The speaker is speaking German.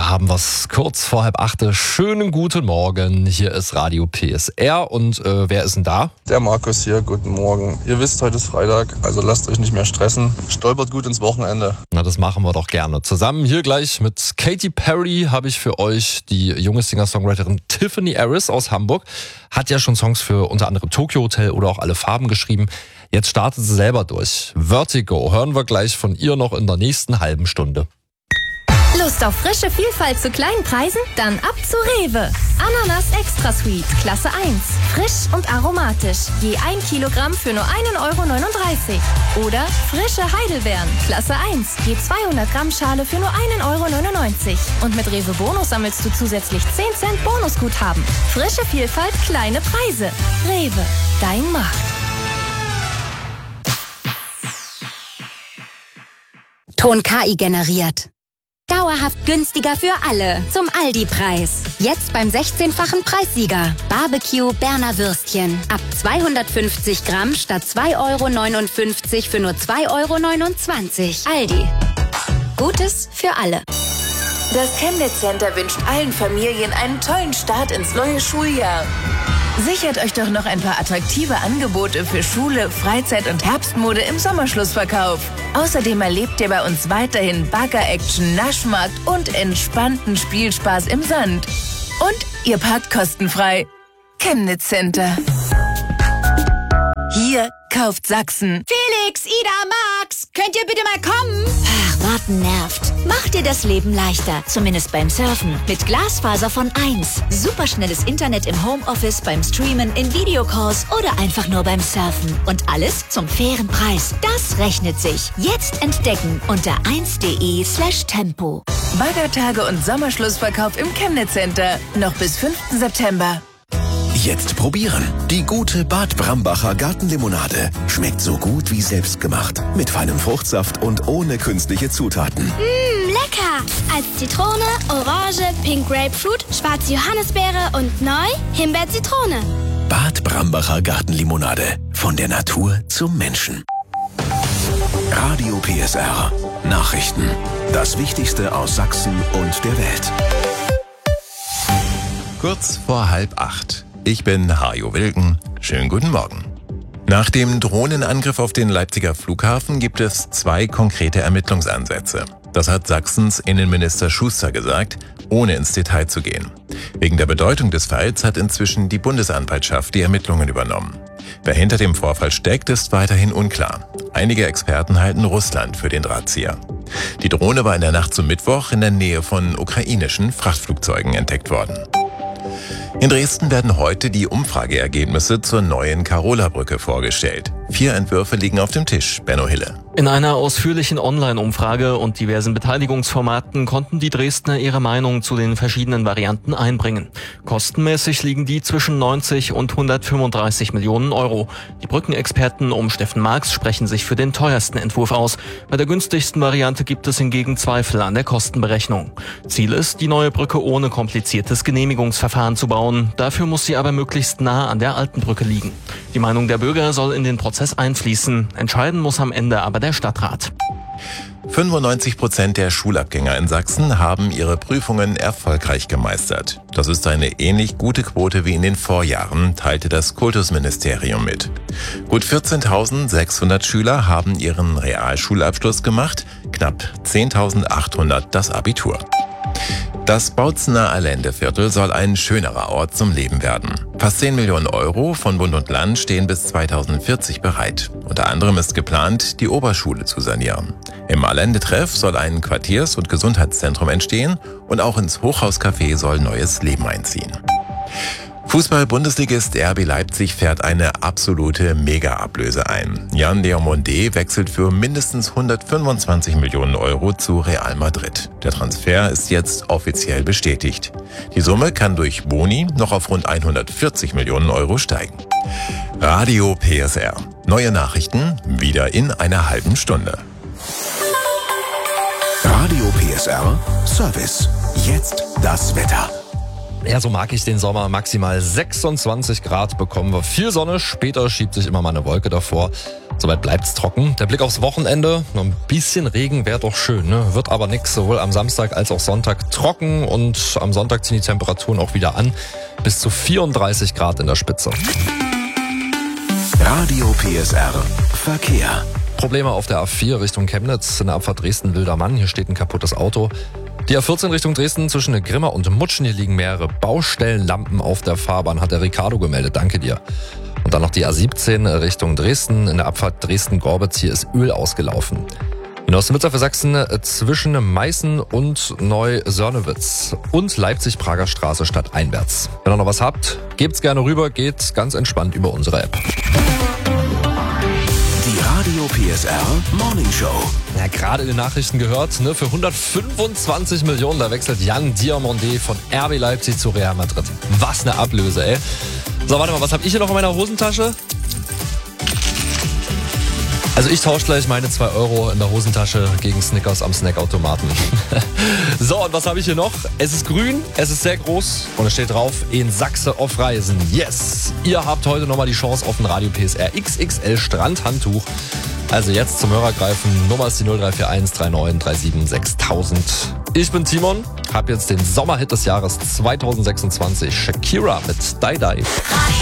Da haben wir es kurz vor 7:30. Schönen guten Morgen. Hier ist Radio PSR. Und wer ist denn da? Der Markus hier, guten Morgen. Ihr wisst, heute ist Freitag, also lasst euch nicht mehr stressen. Stolpert gut ins Wochenende. Na, das machen wir doch gerne. Zusammen hier gleich mit Katy Perry habe ich für euch die junge Singer-Songwriterin Tiffany Harris aus Hamburg. Hat ja schon Songs für unter anderem Tokyo Hotel oder auch Alle Farben geschrieben. Jetzt startet sie selber durch. Vertigo hören wir gleich von ihr noch in der nächsten halben Stunde. Lust auf frische Vielfalt zu kleinen Preisen? Dann ab zu Rewe. Ananas Extra Sweet, Klasse 1. Frisch und aromatisch. Je 1 Kilogramm für nur 1,39 €. Oder frische Heidelbeeren, Klasse 1. Je 200 Gramm Schale für nur 1,99 €. Und mit Rewe Bonus sammelst du zusätzlich 10 Cent Bonusguthaben. Frische Vielfalt, kleine Preise. Rewe, dein Markt. Ton KI generiert. Dauerhaft günstiger für alle. Zum Aldi-Preis. Jetzt beim 16-fachen Preissieger. Barbecue Berner Würstchen. Ab 250 Gramm statt 2,59 € für nur 2,29 €. Aldi. Gutes für alle. Das Chemnitz Center wünscht allen Familien einen tollen Start ins neue Schuljahr. Sichert euch doch noch ein paar attraktive Angebote für Schule, Freizeit und Herbstmode im Sommerschlussverkauf. Außerdem erlebt ihr bei uns weiterhin Bagger-Action, Naschmarkt und entspannten Spielspaß im Sand. Und ihr parkt kostenfrei. Chemnitz Center. Hier kauft Sachsen. Felix, Ida, Max, könnt ihr bitte mal kommen? Ach, warten nervt. Macht dir das Leben leichter, zumindest beim Surfen. Mit Glasfaser von 1. Superschnelles Internet im Homeoffice, beim Streamen, in Videocalls oder einfach nur beim Surfen. Und alles zum fairen Preis. Das rechnet sich. Jetzt entdecken unter 1.de/tempo. Baggertage und Sommerschlussverkauf im Chemnitz Center. Noch bis 5. September. Jetzt probieren. Die gute Bad Brambacher Gartenlimonade. Schmeckt so gut wie selbstgemacht. Mit feinem Fruchtsaft und ohne künstliche Zutaten. Lecker! Als Zitrone, Orange, Pink Grapefruit, schwarze Johannisbeere und neu Himbeer-Zitrone. Bad Brambacher Gartenlimonade. Von der Natur zum Menschen. Radio PSR. Nachrichten. Das Wichtigste aus Sachsen und der Welt. Kurz vor 7:30. Ich bin Hajo Wilken. Schönen guten Morgen. Nach dem Drohnenangriff auf den Leipziger Flughafen gibt es 2 konkrete Ermittlungsansätze. Das hat Sachsens Innenminister Schuster gesagt, ohne ins Detail zu gehen. Wegen der Bedeutung des Falls hat inzwischen die Bundesanwaltschaft die Ermittlungen übernommen. Wer hinter dem Vorfall steckt, ist weiterhin unklar. Einige Experten halten Russland für den Drahtzieher. Die Drohne war in der Nacht zum Mittwoch in der Nähe von ukrainischen Frachtflugzeugen entdeckt worden. In Dresden werden heute die Umfrageergebnisse zur neuen Karola-Brücke vorgestellt. 4 Entwürfe liegen auf dem Tisch. Benno Hille. In einer ausführlichen Online-Umfrage und diversen Beteiligungsformaten konnten die Dresdner ihre Meinung zu den verschiedenen Varianten einbringen. Kostenmäßig liegen die zwischen 90 und 135 Millionen Euro. Die Brückenexperten um Steffen Marx sprechen sich für den teuersten Entwurf aus. Bei der günstigsten Variante gibt es hingegen Zweifel an der Kostenberechnung. Ziel ist, die neue Brücke ohne kompliziertes Genehmigungsverfahren zu bauen. Dafür muss sie aber möglichst nah an der alten Brücke liegen. Die Meinung der Bürger soll in den Prozess einfließen. Entscheiden muss am Ende aber der Stadtrat. 95% der Schulabgänger in Sachsen haben ihre Prüfungen erfolgreich gemeistert. Das ist eine ähnlich gute Quote wie in den Vorjahren, teilte das Kultusministerium mit. Gut 14.600 Schüler haben ihren Realschulabschluss gemacht, knapp 10.800 das Abitur. Das Bautzener Allendeviertel soll ein schönerer Ort zum Leben werden. Fast 10 Millionen Euro von Bund und Land stehen bis 2040 bereit. Unter anderem ist geplant, die Oberschule zu sanieren. Im Allende-Treff soll ein Quartiers- und Gesundheitszentrum entstehen und auch ins Hochhauscafé soll neues Leben einziehen. Fußball-Bundesligist RB Leipzig fährt eine absolute Mega-Ablöse ein. Jan Diomande wechselt für mindestens 125 Millionen Euro zu Real Madrid. Der Transfer ist jetzt offiziell bestätigt. Die Summe kann durch Boni noch auf rund 140 Millionen Euro steigen. Radio PSR. Neue Nachrichten wieder in einer halben Stunde. Radio PSR Service. Jetzt das Wetter. Ja, so mag ich den Sommer. Maximal 26 Grad bekommen wir. Viel Sonne, später schiebt sich immer mal eine Wolke davor. Soweit bleibt's trocken. Der Blick aufs Wochenende, noch ein bisschen Regen wäre doch schön, ne? Wird aber nix, sowohl am Samstag als auch Sonntag trocken und am Sonntag ziehen die Temperaturen auch wieder an. Bis zu 34 Grad in der Spitze. Radio PSR Verkehr. Probleme auf der A4 Richtung Chemnitz, in der Abfahrt Dresden-Wildermann. Hier steht ein kaputtes Auto. Die A14 Richtung Dresden zwischen Grimma und Mutschen. Hier liegen mehrere Baustellenlampen auf der Fahrbahn, hat der Ricardo gemeldet. Danke dir. Und dann noch die A17 Richtung Dresden. In der Abfahrt Dresden-Gorbitz. Hier ist Öl ausgelaufen. In Ostmitzer für Sachsen zwischen Meißen und Neu-Sörnewitz und Leipzig-Prager Straße stadteinwärts. Wenn ihr noch was habt, gebt's gerne rüber, geht ganz entspannt über unsere App. Die Radio PSR Morning Show. Ja, gerade in den Nachrichten gehört, ne, für 125 Millionen, da wechselt Jan Diomandé von RB Leipzig zu Real Madrid. Was eine Ablöse, ey. So, warte mal, was habe ich hier noch in meiner Hosentasche? Also ich tausche gleich meine 2 Euro in der Hosentasche gegen Snickers am Snackautomaten. So, und was habe ich hier noch? Es ist grün, es ist sehr groß und es steht drauf, in Sachse auf Reisen. Yes! Ihr habt heute nochmal die Chance auf ein Radio PSR XXL Strandhandtuch. Also jetzt zum Hörer greifen. Nummer ist die 0341 39 37 6000. Ich bin Timon, hab jetzt den Sommerhit des Jahres 2026. Shakira mit Die Die.